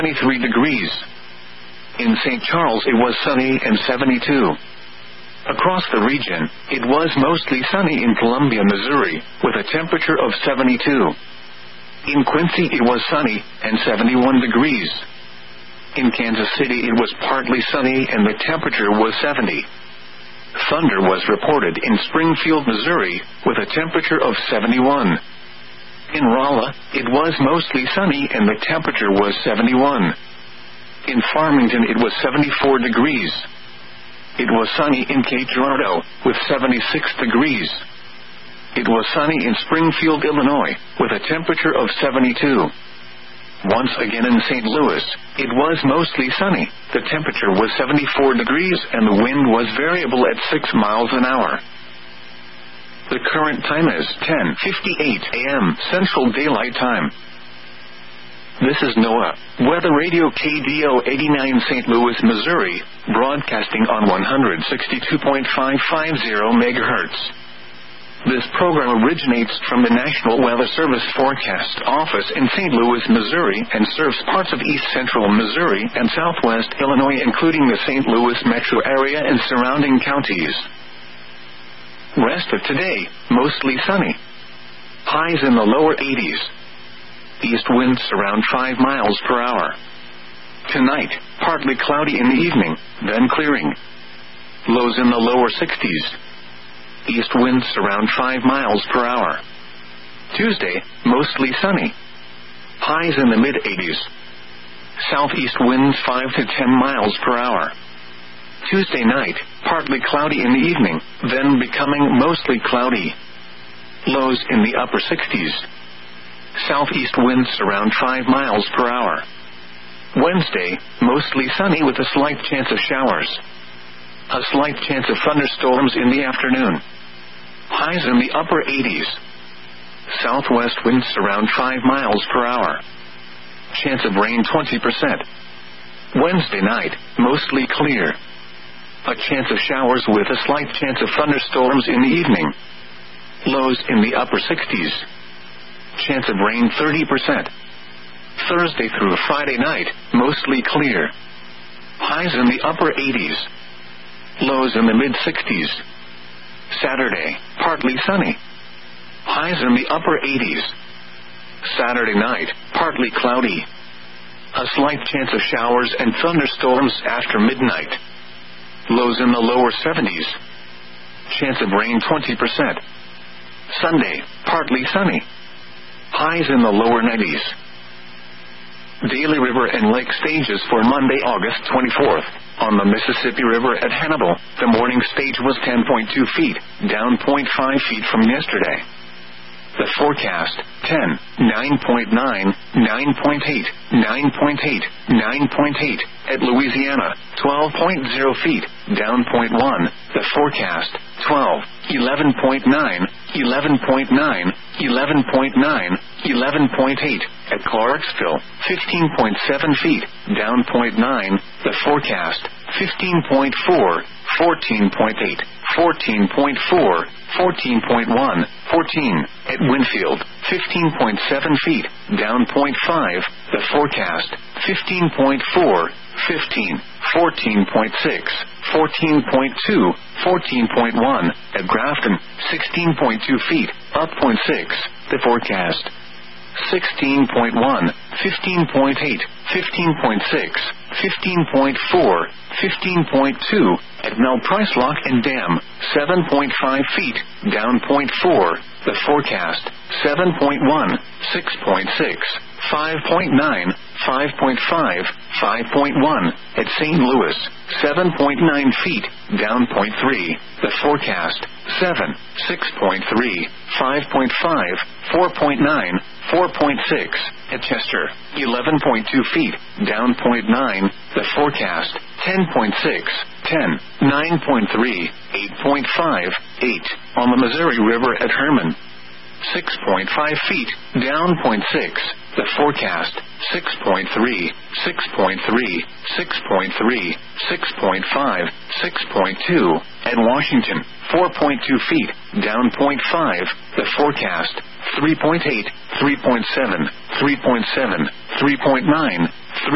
23 degrees. In St. Charles it was sunny and 72. Across the region, it was mostly sunny in Columbia, Missouri, with a temperature of 72. In Quincy it was sunny and 71 degrees. In Kansas City it was partly sunny and the temperature was 70. Thunder was reported in Springfield, Missouri, with a temperature of 71. In Rolla, it was mostly sunny and the temperature was 71. In Farmington it was 74 degrees. It was sunny in Cape Girardeau, with 76 degrees. It was sunny in Springfield, Illinois, with a temperature of 72. Once again in St. Louis, it was mostly sunny. The temperature was 74 degrees and the wind was variable at 6 miles an hour. The current time is 10:58 a.m. Central Daylight Time. This is NOAA Weather Radio KDO 89 St. Louis, Missouri, broadcasting on 162.550 MHz. This program originates from the National Weather Service Forecast Office in St. Louis, Missouri, and serves parts of east central Missouri and southwest Illinois, including the St. Louis metro area and surrounding counties. Rest of today, mostly sunny. Highs in the lower 80s. East winds around 5 miles per hour. Tonight, partly cloudy in the evening, then clearing. Lows in the lower 60s. East winds around 5 miles per hour. Tuesday, mostly sunny. Highs in the mid-80s. Southeast winds 5 to 10 miles per hour. Tuesday night, partly cloudy in the evening, then becoming mostly cloudy. Lows in the upper 60s. Southeast winds around 5 miles per hour. Wednesday, mostly sunny with a slight chance of showers. A slight chance of thunderstorms in the afternoon. Highs in the upper 80s. Southwest winds around 5 miles per hour. Chance of rain 20%. Wednesday night, mostly clear. A chance of showers with a slight chance of thunderstorms in the evening. Lows in the upper 60s. Chance of rain 30%. Thursday through Friday night, mostly clear. Highs in the upper 80s. Lows in the mid-60s. Saturday, partly sunny. Highs in the upper 80s. Saturday night, partly cloudy. A slight chance of showers and thunderstorms after midnight. Lows in the lower 70s. Chance of rain 20%. Sunday, partly sunny. Highs in the lower 90s. Daily river and lake stages for Monday, August 24th. On the Mississippi River at Hannibal, the morning stage was 10.2 feet, down 0.5 feet from yesterday. The forecast, 10, 9.9, 9.8, 9.8, 9.8. At Louisiana, 12.0 feet, down 0.1. The forecast, 12, 11.9, 11.9, 11.9, 11.8. At Clarksville, 15.7 feet, down 0.9. The forecast, 15.4, 14.8, 14.4, 14.1, 14. At Winfield, 15.7 feet, down 0.5. The forecast, 15.4, 15, 14.6, 14.2, 14.1. At Grafton, 16.2 feet, up 0.6. The forecast, 16.1, 15.8, 15.6, 15.4, 15.2. At Mel Price Lock and Dam, 7.5 feet, down 0.4. The forecast, 7.1, 6.6, 5.9, 5.5, 5.1. At St. Louis, 7.9 feet, down 0.3. The forecast, 7, 6.3, 5.5, 4.9, 4.6. At Chester, 11.2 feet, down 0.9. The forecast, 10.6, 10, 9.3, 8.5, 8. On the Missouri River at Herman, 6.5 feet, down 0.6. The forecast, 6.3, 6.3, 6.3, 6.5, 6.2. At Washington, 4.2 feet, down 0.5. The forecast, 3.8, 3.7, 3.7, 3.9,